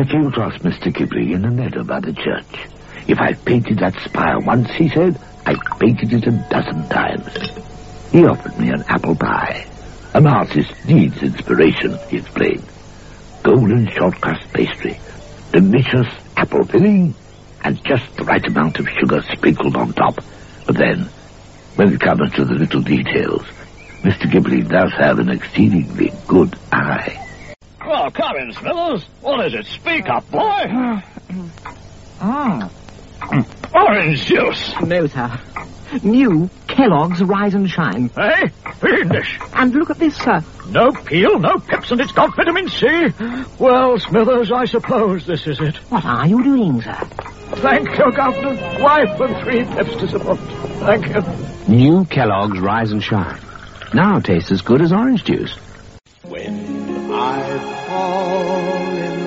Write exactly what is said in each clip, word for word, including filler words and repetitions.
I came across Mister Ghibli in the meadow by the church. If I've painted that spire once, he said, I've painted it a dozen times. He offered me an apple pie. An artist needs inspiration, he explained. Golden short crust pastry, delicious apple filling, and just the right amount of sugar sprinkled on top. But then, when it comes to the little details, Mister Ghibli does have an exceedingly good eye. Oh, come in, Smithers. What is it? Speak up, boy. Oh. Orange juice. No, sir. New Kellogg's Rise and Shine. Hey, fiendish. And look at this, sir. No peel, no pips, and it's got vitamin C. Well, Smithers, I suppose this is it. What are you doing, sir? Thank you, Governor. Wife and three pips to support. Thank you. New Kellogg's Rise and Shine. Now tastes as good as orange juice. When I fall in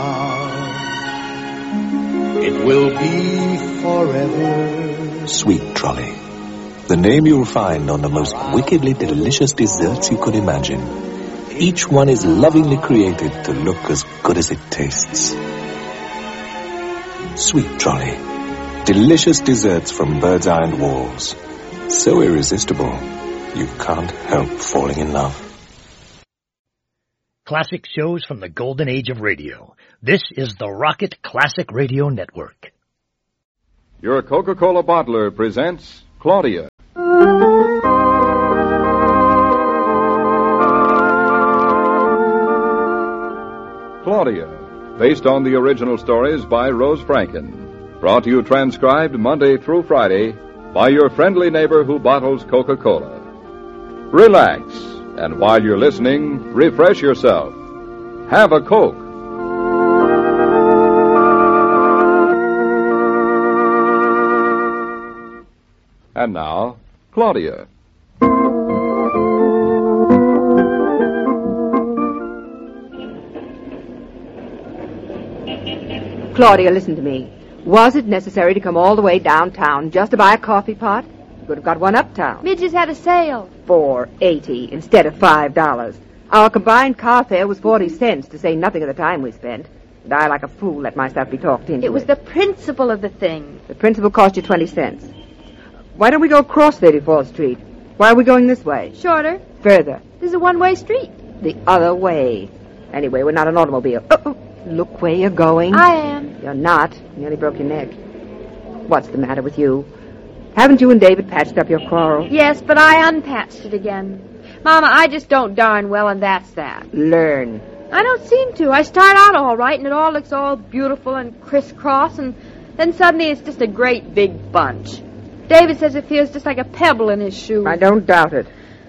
love, it will be forever. Sweet Trolley. The name you'll find on the most wickedly delicious desserts you could imagine. Each one is lovingly created to look as good as it tastes. Sweet Trolley. Delicious desserts from Bird's Eye and Walls. So irresistible, you can't help falling in love. Classic shows from the golden age of radio. This is the Rocket Classic Radio Network. Your Coca-Cola bottler presents Claudia. Claudia, based on the original stories by Rose Franken. Brought to you transcribed Monday through Friday by your friendly neighbor who bottles Coca-Cola. Relax, and while you're listening, refresh yourself. Have a Coke. And now, Claudia. Claudia, listen to me. Was it necessary to come all the way downtown just to buy a coffee pot? You could have got one uptown. Midge's had a sale. Four eighty instead of five dollars. Our combined car fare was forty cents, to say nothing of the time we spent. And I, like a fool, let myself be talked into it. It was the principle of the thing. The principle cost you twenty cents. Why don't we go across thirty-fourth Street? Why are we going this way? Shorter. Further. This is a one-way street. The other way. Anyway, we're not an automobile. Oh, oh. Look where you're going. I am. You're not. You nearly broke your neck. What's the matter with you? Haven't you and David patched up your quarrel? Yes, but I unpatched it again. Mama, I just don't darn well, and that's that. Learn. I don't seem to. I start out all right, and it all looks all beautiful and crisscross, and then suddenly it's just a great big bunch. David says it feels just like a pebble in his shoe. I don't doubt it.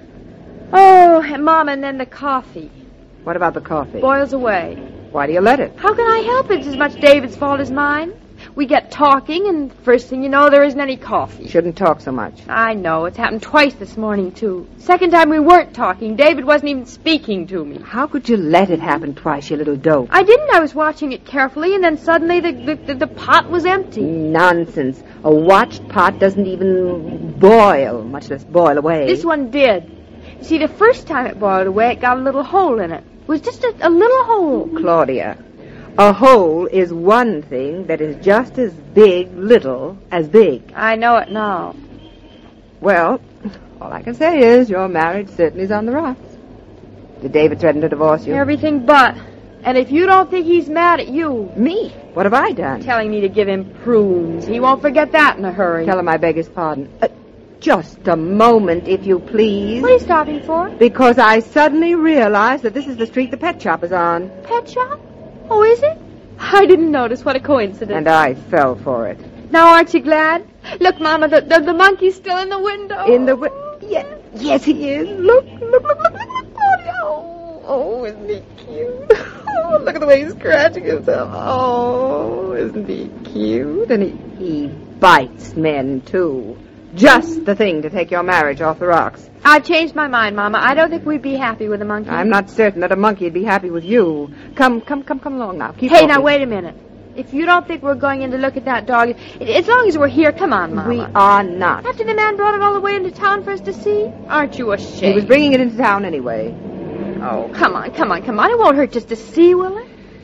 Oh, and Mama, and then the coffee. What about the coffee? Boils away. Why do you let it? How can I help it? It's as much David's fault as mine. We get talking, and first thing you know, there isn't any coffee. Shouldn't talk so much. I know. It's happened twice this morning, too. Second time we weren't talking. David wasn't even speaking to me. How could you let it happen twice, you little dope? I didn't. I was watching it carefully, and then suddenly the, the, the, the pot was empty. Nonsense. A watched pot doesn't even boil, much less boil away. This one did. You see, the first time it boiled away, it got a little hole in it. It was just a, a little hole. Claudia, a hole is one thing that is just as big, little, as big. I know it now. Well, all I can say is your marriage certainly is on the rocks. Did David threaten to divorce you? Everything but. And if you don't think he's mad at you... Me? What have I done? Telling me to give him prunes. He won't forget that in a hurry. Tell him I beg his pardon. Uh, just a moment, if you please. What are you stopping for? Because I suddenly realized that this is the street the pet shop is on. Pet shop? Oh, is it? I didn't notice. What a coincidence. And I fell for it. Now, aren't you glad? Look, Mama, the, the, the monkey's still in the window. In the window? Yes, yes, he is. Look, look, look, look, look, look. Oh, oh, isn't he cute? Oh, look at the way he's scratching himself. Oh, isn't he cute? And he, he bites men, too. Just the thing to take your marriage off the rocks. I've changed my mind, Mama. I don't think we'd be happy with a monkey. I'm not certain that a monkey would be happy with you. Come, come, come, come along now. Keep hey, talking. Now, wait a minute. If you don't think we're going in to look at that dog, as long as we're here, come on, Mama. We are not. After the man brought it all the way into town for us to see? Aren't you ashamed? He was bringing it into town anyway. Oh, come on, come on, come on. It won't hurt just to see, will it?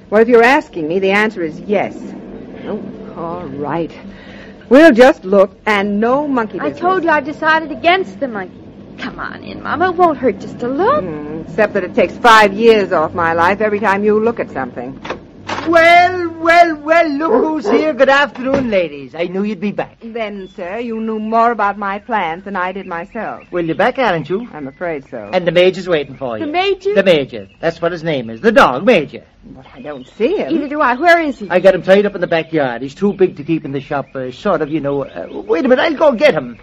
Well, if you're asking me, the answer is yes. Oh, all right. We'll just look, and no monkey business. I told you I decided against the monkey. Come on in, Mama. It won't hurt just to look. Mm, except that it takes five years off my life every time you look at something. Well, well, well, look who's here. Good afternoon, ladies. I knew you'd be back. Then, sir, you knew more about my plans than I did myself. Well, you're back, aren't you? I'm afraid so. And the Major's waiting for you. The Major? The Major. That's what his name is. The dog, Major. But I don't see him. Either do I. Where is he? I got him tied up in the backyard. He's too big to keep in the shop. Uh, sort of, you know. Uh, wait a minute, I'll go get him.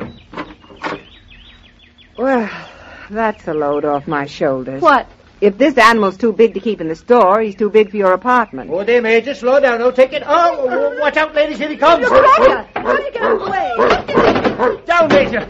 Well, that's a load off my shoulders. What? If this animal's too big to keep in the store, he's too big for your apartment. Oh, there, Major. Slow down. Don't take it. Oh, watch out, ladies. Here he comes. Claudia, how do you get out of the way? Down, Major.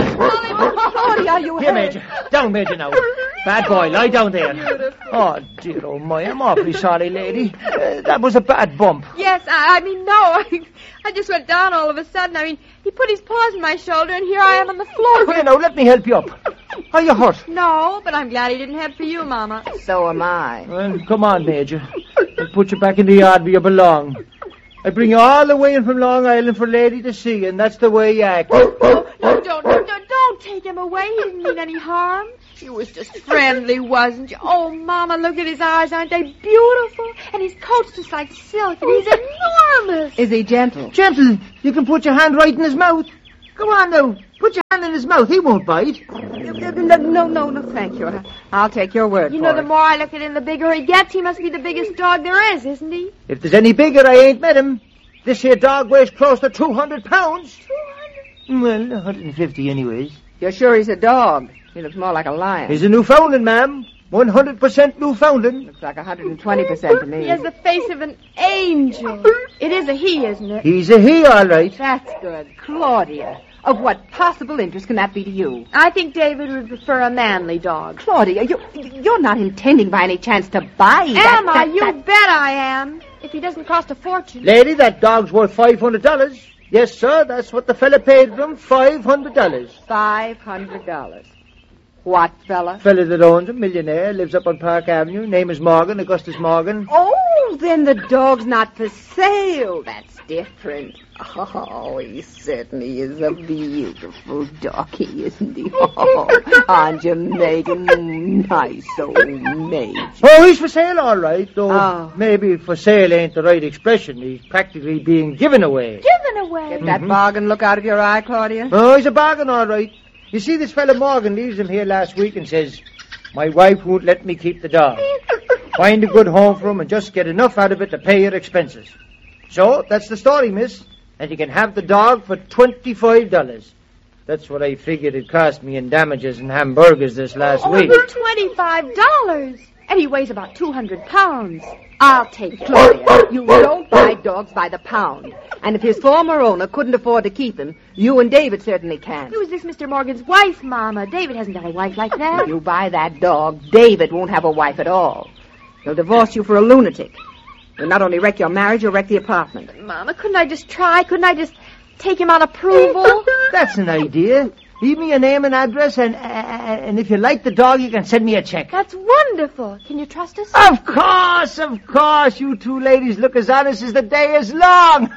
Claudia, you Here, hurt. Major. Down, Major, now. Bad boy. Lie down there. Oh, dear old my. I'm awfully sorry, lady. Uh, that was a bad bump. Yes, I, I mean, no. I, I just went down all of a sudden. I mean, he put his paws on my shoulder, and here I am on the floor. Here, now, let me help you up. Are you hurt? No, but I'm glad he didn't head for you, Mama. So am I. Well, come on, Major. I'll put you back in the yard where you belong. I bring you all the way in from Long Island for Lady to see, and that's the way you act. Oh, don't, don't, don't, don't take him away. He didn't mean any harm. He was just friendly, wasn't you? Oh, Mama, look at his eyes. Aren't they beautiful? And his coat's just like silk, and he's enormous. Is he gentle? Gentle? You can put your hand right in his mouth. Go on, now. Put your hand in his mouth. He won't bite. No, no, no, no, thank you. I'll take your word You for know, it. the more I look at him, the bigger he gets. He must be the biggest dog there is, isn't he? If there's any bigger, I ain't met him. This here dog weighs close to two hundred pounds. two hundred? Well, one hundred fifty anyways. You're sure he's a dog? He looks more like a lion. He's a Newfoundland, ma'am. one hundred percent Newfoundland. Looks like one hundred twenty percent to me. He has the face of an angel. It is a he, isn't it? He's a he, all right. That's good. Claudia, of what possible interest can that be to you? I think David would prefer a manly dog. Claudia, you, you're not intending by any chance to buy that... Am I? that, You that... bet I am. If he doesn't cost a fortune. Lady, that dog's worth five hundred dollars. Yes, sir, that's what the fella paid for him, five hundred dollars. Five hundred dollars. What fella? Fella that owns him, millionaire, lives up on Park Avenue. Name is Morgan, Augustus Morgan. Oh, then the dog's not for sale. That's different. Oh, he certainly is a beautiful doggy, isn't he? Oh, Aunt Megan, nice old Major. Oh, he's for sale, all right, though Oh. maybe for sale ain't the right expression. He's practically being given away. Given away. Get that bargain look out of your eye, Claudia. Oh, he's a bargain, all right. You see, this fella Morgan leaves him here last week and says, my wife won't let me keep the dog. Find a good home for him and just get enough out of it to pay your expenses. So, that's the story, miss. And you can have the dog for twenty-five dollars. That's what I figured it cost me in damages and hamburgers this last Oh, week. twenty-five dollars. And he weighs about two hundred pounds. I'll take it, Claudia. You don't buy dogs by the pound. And if his former owner couldn't afford to keep him, you and David certainly can. Who is this Mister Morgan's wife, Mama? David hasn't got a wife like that. If you buy that dog, David won't have a wife at all. He'll divorce you for a lunatic. He'll not only wreck your marriage, he'll wreck the apartment. Mama, couldn't I just try? Couldn't I just take him on approval? That's an idea. Leave me your name and address, and, uh, and if you like the dog, you can send me a check. That's wonderful. Can you trust us? Of course, of course. You two ladies look as honest as the day is long.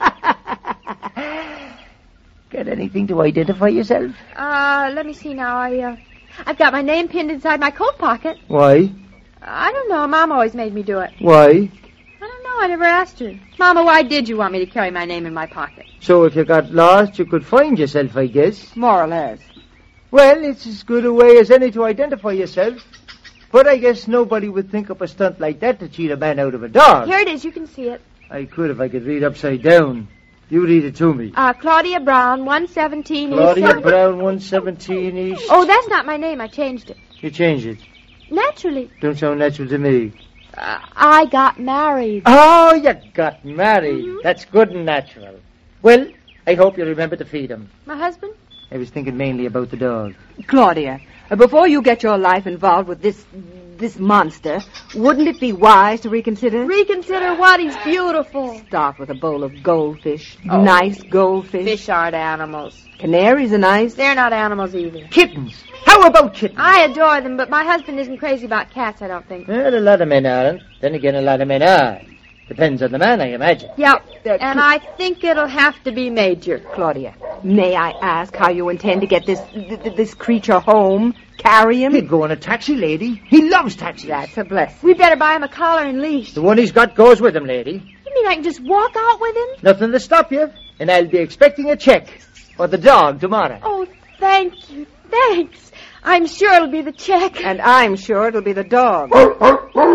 Got anything to identify yourself? Uh, let me see now. I, uh, I've got my name pinned inside my coat pocket. Why? I don't know. Mom always made me do it. Why? I don't know. I never asked her. Mama, why did you want me to carry my name in my pocket? So if you got lost, you could find yourself, I guess. More or less. Well, it's as good a way as any to identify yourself. But I guess nobody would think up a stunt like that to cheat a man out of a dog. Here it is. You can see it. I could if I could read upside down. You read it to me. Uh, Claudia Brown, one seventeen Claudia East... Brown, one seventeen East. Oh, that's not my name. I changed it. You changed it. Naturally. Don't sound natural to me. Uh, I got married. Oh, you got married. Mm-hmm. That's good and natural. Well, I hope you remember to feed him. My husband? I was thinking mainly about the dog. Claudia, uh, before you get your life involved with this this monster, wouldn't it be wise to reconsider? Reconsider what? He's beautiful. Start with a bowl of goldfish. Oh. Nice goldfish. Fish aren't animals. Canaries are nice. They're not animals either. Kittens. How about kittens? I adore them, but my husband isn't crazy about cats, I don't think. Well, a lot of men aren't. Then again, a lot of men are. Depends on the man, I imagine. Yep, and I think it'll have to be Major. Claudia, may I ask how you intend to get this th- this creature home? Carry him? He'd go in a taxi, lady. He loves taxis. That's a blessing. We better buy him a collar and leash. The one he's got goes with him, lady. You mean I can just walk out with him? Nothing to stop you. And I'll be expecting a check for the dog tomorrow. Oh, thank you. Thanks. I'm sure it'll be the check. And I'm sure it'll be the dog.